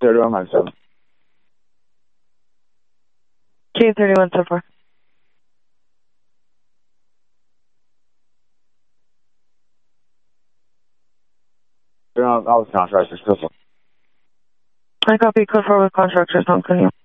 3157. K31 so far. You're on all the contractors, so far. I copy code 4 with contractors on Cuneo.